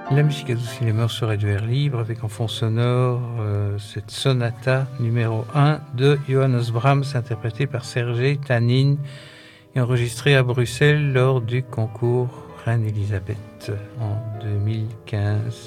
La musique a douci les mœurs sur Radio Air Libre avec en fond sonore cette sonata numéro 1 de Johannes Brahms interprétée par Sergei Tanin et enregistrée à Bruxelles lors du concours Reine Elisabeth en 2015.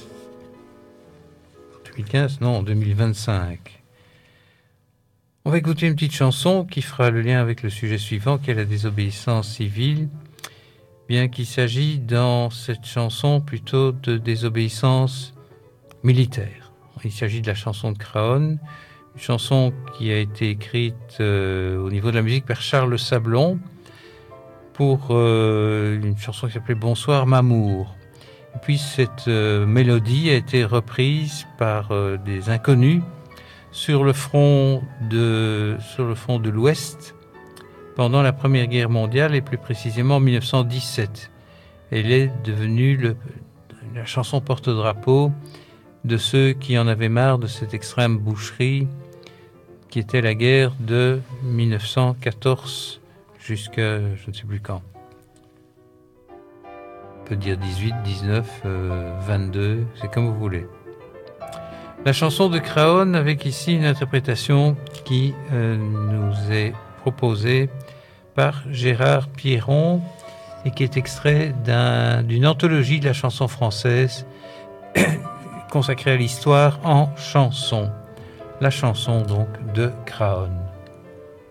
2015 Non, en 2025. On va écouter une petite chanson qui fera le lien avec le sujet suivant qui est la désobéissance civile. Bien qu'il s'agisse dans cette chanson plutôt de désobéissance militaire. Il s'agit de la chanson de Craonne, une chanson qui a été écrite au niveau de la musique par Charles Sablon pour une chanson qui s'appelait Bonsoir Mamour. Et puis cette mélodie a été reprise par des inconnus sur le front de l'Ouest pendant la Première Guerre mondiale et plus précisément en 1917. Elle est devenue la chanson porte-drapeau de ceux qui en avaient marre de cette extrême boucherie qui était la guerre de 1914 jusqu'à je ne sais plus quand. On peut dire 18, 19, 22, c'est comme vous voulez. La chanson de Craonne avec ici une interprétation qui nous est proposée par Gérard Pierron et qui est extrait d'une anthologie de la chanson française consacrée à l'histoire en chanson. La chanson donc de Craonne.